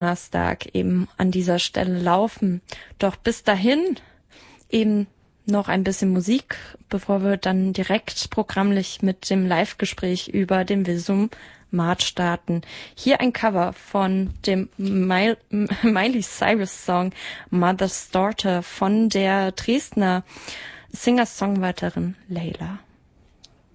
Donnerstag eben an dieser Stelle laufen. Doch bis dahin eben noch ein bisschen Musik, bevor wir dann direkt programmlich mit dem Live-Gespräch über den Visum March starten. Hier ein Cover von dem Miley Cyrus Song Mother's Daughter von der Dresdner Singer-Songwriterin Layla.